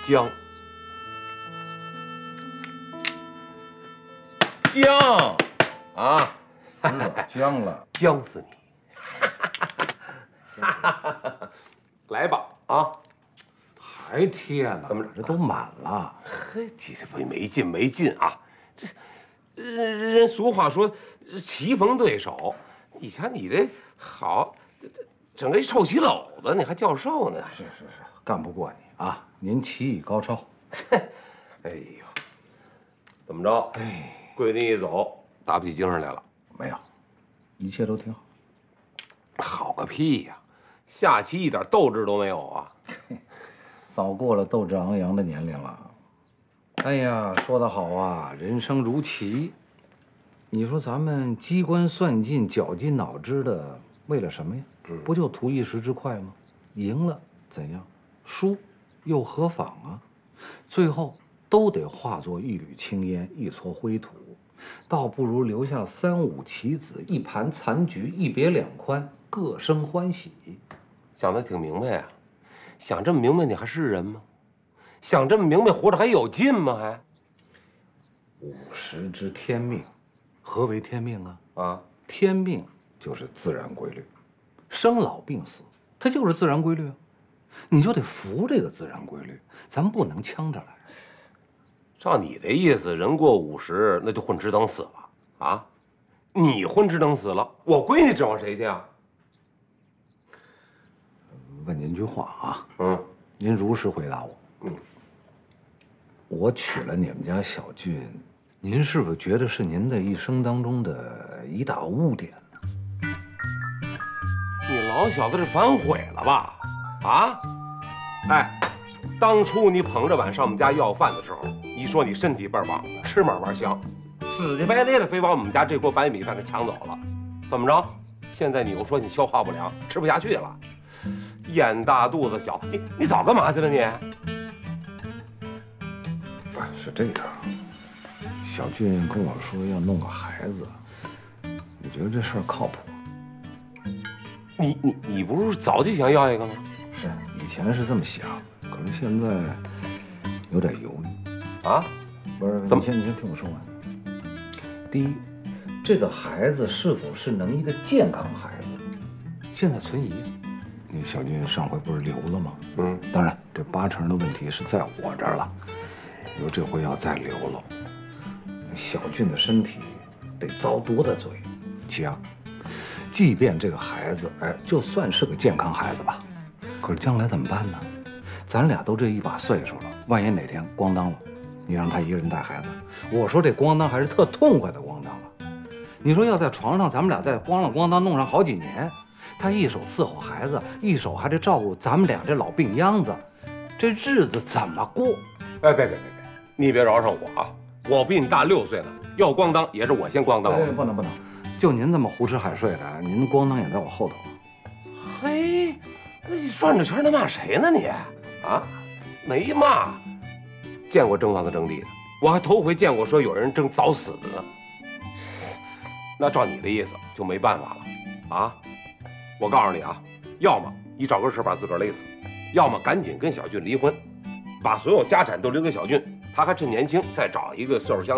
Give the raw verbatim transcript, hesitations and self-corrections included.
姜，姜啊， 知道姜了， 姜死你！来吧啊！ 还贴呢？ 怎么这都满了？ 嘿，这这没劲没劲啊！这人人俗话说棋逢对手，你瞧你这好，这这整个一臭棋篓子，你还教授呢？ 是是是，干不过你啊！您棋艺高超。 哎呦，怎么着？哎，闺女一走，打不起精神来了。 没有，一切都挺好。 好个屁呀！下棋一点斗志都没有啊！ 早过了斗志昂扬的年龄了。哎呀，说得好啊，人生如棋。你说咱们机关算尽、绞尽脑汁的，为了什么呀？不就图一时之快吗？赢了怎样？输又何妨啊？最后都得化作一缕青烟，一撮灰土，倒不如留下三五棋子，一盘残局，一别两宽，各生欢喜。 想得挺明白呀、啊，想这么明白，你还是人吗？想这么明白，活着还有劲吗？还五十知天命，何为天命啊？ 啊， 天命就是自然规律，生老病死，它就是自然规律啊。你就得服这个自然规律，咱们不能呛着来。 照你这意思，人过五十那就混吃等死了啊！你混吃等死了，我闺女指望谁去啊？ 问您句话啊， 嗯， 您如实回答我。 嗯， 我娶了你们家小俊，您是不是觉得是您的一生当中的一大污点呢？ 你老小子是反悔了吧？啊？哎，当初你捧着碗上我们家要饭的时候，你说你身体倍儿棒，吃嘛嘛香，死乞白赖的非把我们家这锅白米饭给抢走了，怎么着？现在你又说你消化不良，吃不下去了，眼大肚子小，你你早干嘛去了你？ 不是这样，小俊跟我说要弄个孩子，你觉得这事儿靠谱？ 你你你不是早就想要一个吗？ 是，以前是这么想，可是现在有点犹豫。 啊？ 不是， 怎么？ 你先你先听我说完。第一，这个孩子是否是能一个健康孩子，现在存疑。那小俊上回不是留了吗？ 嗯， 当然，这八成的问题是在我这儿了。你说这回要再留了，小俊的身体得遭多大罪？其二，即便这个孩子，哎，就算是个健康孩子吧，可是将来怎么办呢？咱俩都这一把岁数了，万一哪天咣当了，你让他一个人带孩子，我说这咣当还是特痛快的咣当了。你说要在床上，咱们俩再咣啷咣当弄上好几年，他一手伺候孩子，一手还得照顾咱们俩这老病秧子，这日子怎么过？ 哎，别别别别，你别饶上我啊！我比你大六岁呢，要咣当也是我先咣当了。 哎，不能不能，就您这么胡吃海睡的，您咣当也在我后头。 嘿，那你转着圈的骂谁呢你？啊，没骂，见过争房子争地的，我还头回见过说有人争早死的呢。那照你的意思就没办法了啊！我告诉你啊，要么你找根绳把自个儿勒死，要么赶紧跟小俊离婚，把所有家产都留给小俊，他还趁年轻再找一个岁数相